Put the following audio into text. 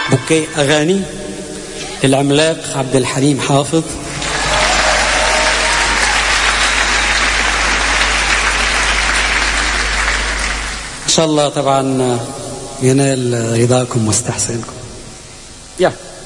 بوكيه أغاني للعملاق عبد الحليم حافظ. إن شاء الله طبعا ينال رضاكم واستحسانكم. يا